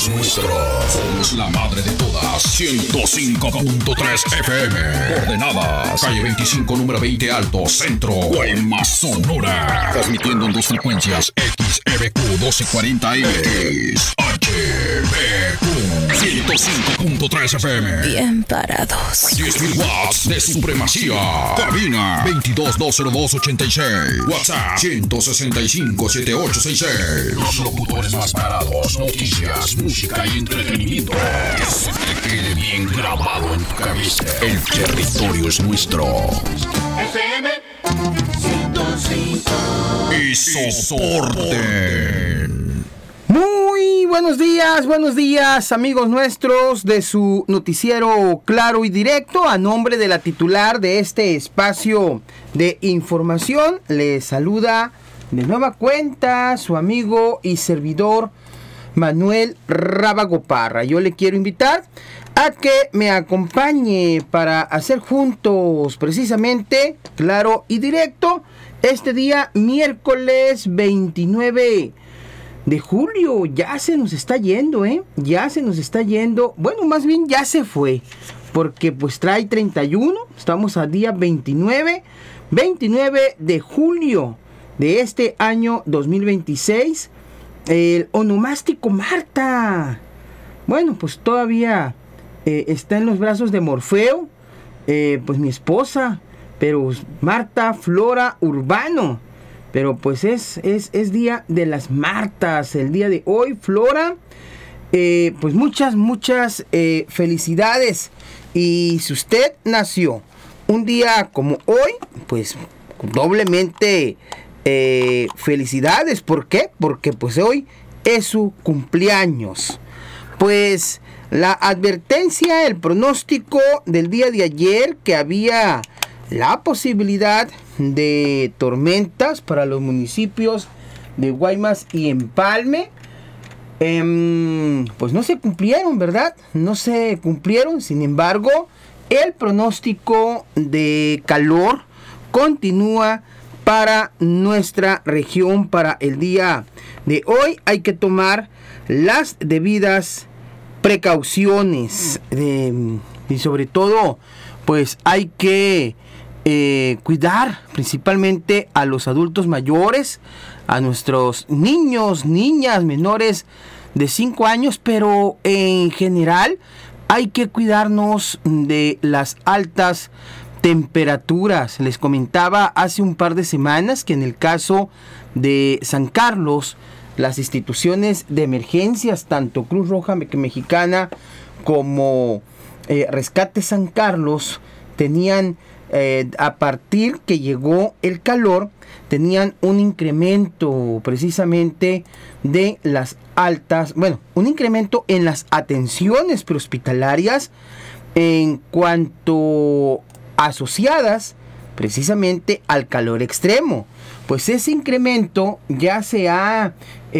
es nuestro. Somos la madre de todas. 105.3 FM. Coordenadas. Calle 25, número 20 Alto, Centro. Guaymas, Sonora. Transmitiendo en dos frecuencias. XEBQ 1240M. XHBQ 105.3 FM. Bien parados. 10.000 watts de supremacía. Cabina 22-202-86. WhatsApp 165-7866. Los locutores más parados. Noticias, música y entretenimiento. Que se te quede bien grabado en tu cabeza. El territorio es nuestro. FM 105. Y soporte. Muy buenos días amigos nuestros de su noticiero claro y directo. A nombre de la titular de este espacio de información, les saluda de nueva cuenta su amigo y servidor Manuel Rábago Parra. Yo le quiero invitar a que me acompañe para hacer juntos precisamente claro y directo este día miércoles 29 de julio. Ya se nos está yendo, ya se nos está yendo. Bueno, más bien ya se fue, porque pues trae 31. Estamos a día 29 de julio de este año 2026. El onomástico Marta, bueno, pues todavía está en los brazos de Morfeo, pues mi esposa, pero Marta Flora Urbano. Pero pues es día de las Martas el día de hoy, Flora. Pues muchas felicidades. Y si usted nació un día como hoy, pues doblemente felicidades. ¿Por qué? Porque pues hoy es su cumpleaños. Pues la advertencia, el pronóstico del día de ayer, que había la posibilidad de tormentas para los municipios de Guaymas y Empalme, pues no se cumplieron, ¿verdad? No se cumplieron. Sin embargo, el pronóstico de calor continúa para nuestra región para el día de hoy. Hay que tomar las debidas precauciones y sobre todo pues hay que cuidar principalmente a los adultos mayores, a nuestros niños, niñas menores de 5 años, pero en general hay que cuidarnos de las altas temperaturas. Les comentaba hace un par de semanas que en el caso de San Carlos, las instituciones de emergencias, tanto Cruz Roja Mexicana como Rescate San Carlos, tenían a partir que llegó el calor, tenían un incremento precisamente de las altas, un incremento en las atenciones prehospitalarias en cuanto asociadas precisamente al calor extremo. Pues ese incremento ya se ha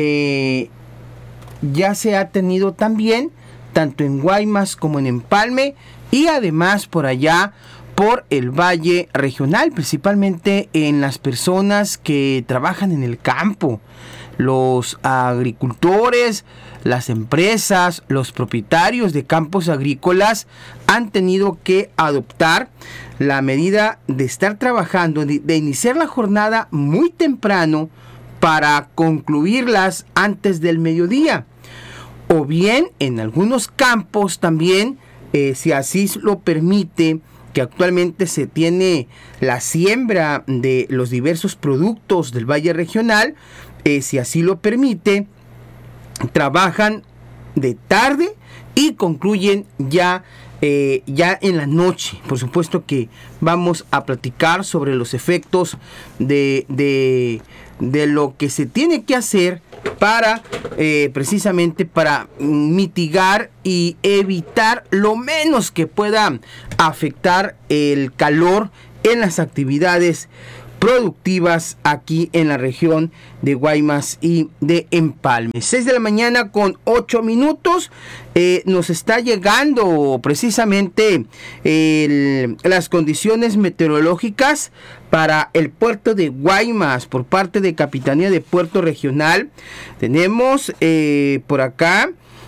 tenido también tanto en Guaymas como en Empalme, y además por allá por el Valle Regional, principalmente en las personas que trabajan en el campo, los agricultores, las empresas, los propietarios de campos agrícolas han tenido que adoptar la medida de estar trabajando, de iniciar la jornada muy temprano para concluirlas antes del mediodía. O bien en algunos campos también, si así lo permite, que actualmente se tiene la siembra de los diversos productos del Valle Regional, si así lo permite, trabajan de tarde y concluyen ya en la noche. Por supuesto que vamos a platicar sobre los efectos de lo que se tiene que hacer para precisamente para mitigar y evitar lo menos que pueda afectar el calor en las actividades productivas aquí en la región de Guaymas y de Empalme. 6 de la mañana con 8 minutos. Nos está llegando precisamente las condiciones meteorológicas para el puerto de Guaymas por parte de Capitanía de Puerto Regional. Tenemos por acá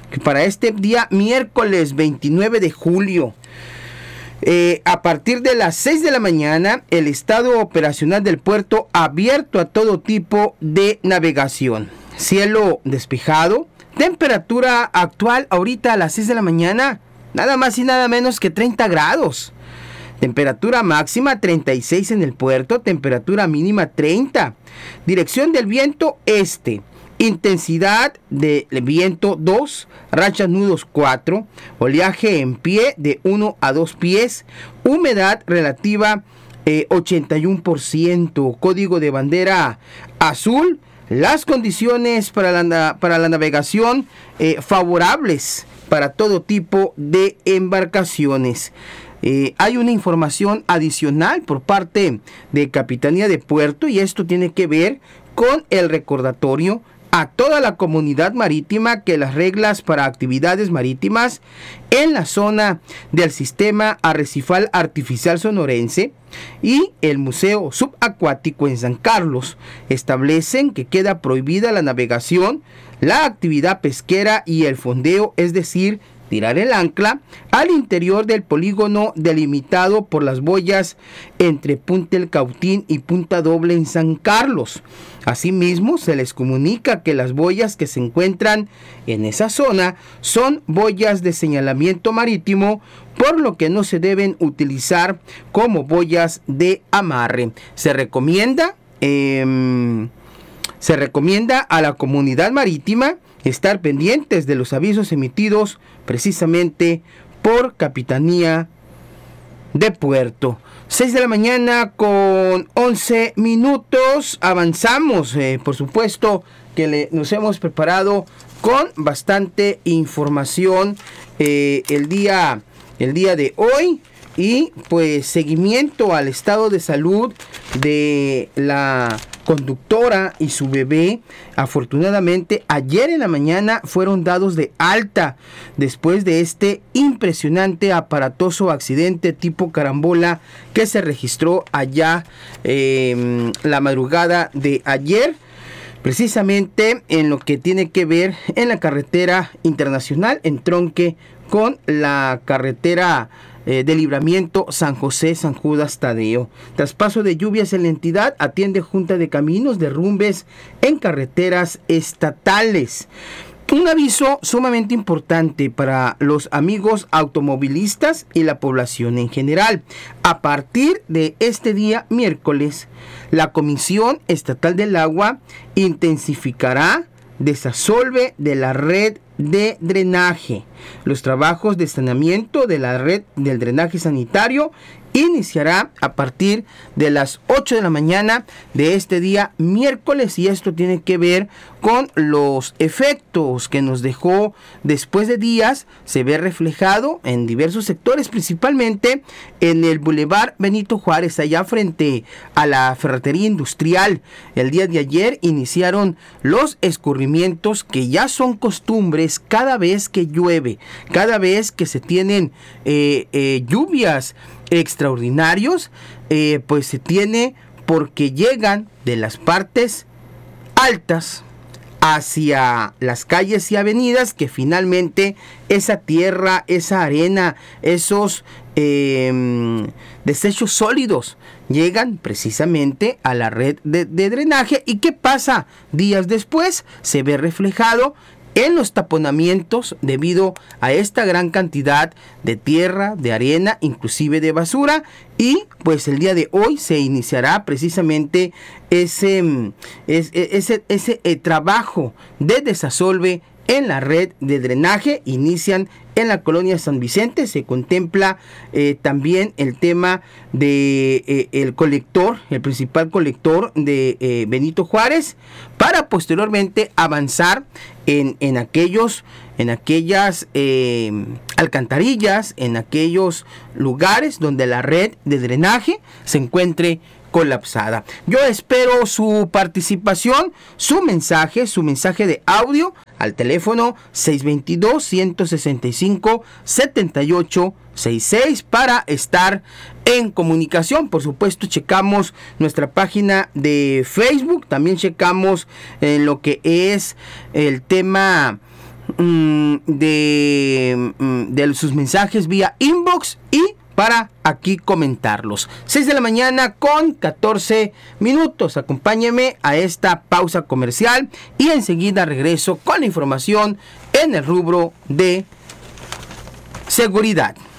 para este día miércoles 29 de julio. A partir de las 6 de la mañana, el estado operacional del puerto abierto a todo tipo de navegación. Cielo despejado, temperatura actual ahorita a las 6 de la mañana, nada más y nada menos que 30 grados. Temperatura máxima 36 en el puerto, temperatura mínima 30. Dirección del viento este. Intensidad de viento 2, rachas nudos 4, oleaje en pie de 1 a 2 pies, humedad relativa 81%, código de bandera azul. Las condiciones para la navegación favorables para todo tipo de embarcaciones. Hay una información adicional por parte de Capitanía de Puerto y esto tiene que ver con el recordatorio a toda la comunidad marítima que las reglas para actividades marítimas en la zona del sistema arrecifal artificial sonorense y el Museo Subacuático en San Carlos establecen que queda prohibida la navegación, la actividad pesquera y el fondeo, es decir, tirar el ancla al interior del polígono delimitado por las boyas entre Punta El Cautín y Punta Doble en San Carlos. Asimismo, se les comunica que las boyas que se encuentran en esa zona son boyas de señalamiento marítimo, por lo que no se deben utilizar como boyas de amarre. Se recomienda a la comunidad marítima estar pendientes de los avisos emitidos precisamente por Capitanía de Puerto. 6 de la mañana con 11 minutos. Avanzamos, por supuesto que nos hemos preparado con bastante información el día de hoy. Y pues seguimiento al estado de salud de la conductora y su bebé. Afortunadamente ayer en la mañana fueron dados de alta después de este impresionante aparatoso accidente tipo carambola que se registró allá la madrugada de ayer, precisamente en lo que tiene que ver en la carretera internacional en tronque con la carretera de Libramiento San José San Judas Tadeo. Tras paso de lluvias en la entidad, atiende Junta de Caminos derrumbes en carreteras estatales. Un aviso sumamente importante para los amigos automovilistas y la población en general. A partir de este día miércoles, la Comisión Estatal del Agua intensificará desasolve de la red de drenaje. Los trabajos de saneamiento de la red del drenaje sanitario iniciará a partir de las 8 de la mañana de este día miércoles, y esto tiene que ver con los efectos que nos dejó después de días. Se ve reflejado en diversos sectores, principalmente en el Boulevard Benito Juárez, allá frente a la ferretería industrial. El día de ayer iniciaron los escurrimientos que ya son costumbres cada vez que llueve, cada vez que se tienen lluvias extraordinarios, pues se tiene, porque llegan de las partes altas hacia las calles y avenidas, que finalmente esa tierra, esa arena, esos desechos sólidos llegan precisamente a la red de drenaje. ¿Y qué pasa? Días después se ve reflejado en los taponamientos debido a esta gran cantidad de tierra, de arena, inclusive de basura. Y pues el día de hoy se iniciará precisamente ese trabajo de desasolve en la red de drenaje. Inician en la colonia San Vicente. Se contempla también el tema de el colector, el principal colector de Benito Juárez, para posteriormente avanzar en aquellas alcantarillas, en aquellos lugares donde la red de drenaje se encuentre colapsada. Yo espero su participación, su mensaje de audio al teléfono 622-165-7866 para estar en comunicación. Por supuesto, checamos nuestra página de Facebook, también checamos lo que es el tema de sus mensajes vía inbox y para aquí comentarlos. 6 de la mañana con 14 minutos. Acompáñeme a esta pausa comercial y enseguida regreso con la información en el rubro de seguridad.